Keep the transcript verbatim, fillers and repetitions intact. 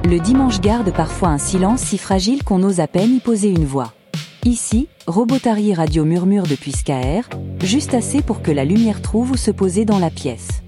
Le dimanche garde parfois un silence si fragile qu'on ose à peine y poser une voix. Ici, Robotary Radio murmure depuis Skaer, juste assez pour que la lumière trouve où se poser dans la pièce.